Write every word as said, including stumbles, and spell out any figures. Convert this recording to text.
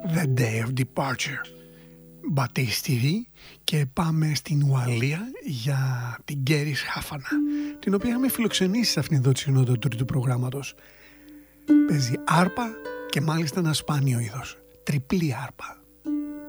The Day of Departure. Μπατεϊστηρή, και πάμε στην Ουαλία για την Γκέρις Χάφανα, την οποία είχαμε φιλοξενήσει σε αυτήν εδώ τη συνόδο του τρίτου προγράμματος. Παίζει άρπα και μάλιστα ένα σπάνιο είδος, τριπλή άρπα.